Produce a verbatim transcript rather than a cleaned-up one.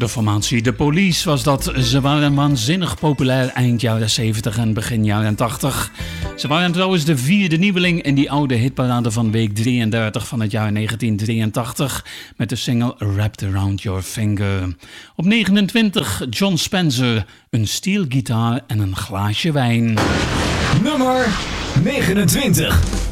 De formatie The Police was dat. Ze waren waanzinnig populair eind jaren zeventig en begin jaren tachtig. Ze waren trouwens de vierde nieuweling in die oude hitparade van week drieëndertig van het jaar negentien drieëntachtig met de single Wrapped Around Your Finger. Op negenentwintig John Spencer, een steelgitaar en een glaasje wijn. Nummer negenentwintig.